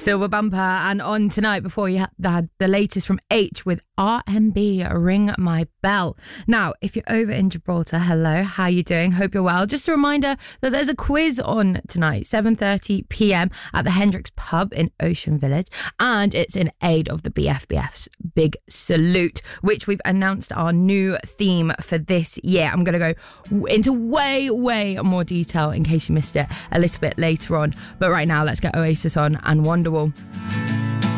Silver Bumper, and on tonight before you had the latest from H with RMB, Ring My Bell. Now, if you're over in Gibraltar, hello, how you doing? Hope you're well. Just a reminder that there's a quiz on tonight, 7:30 p.m. at the Hendricks Pub in Ocean Village, and it's in aid of the BFBF's Big Salute, which we've announced our new theme for this year. I'm going to go into way more detail in case you missed it a little bit later on. But right now, let's get Oasis on and Wonderwall.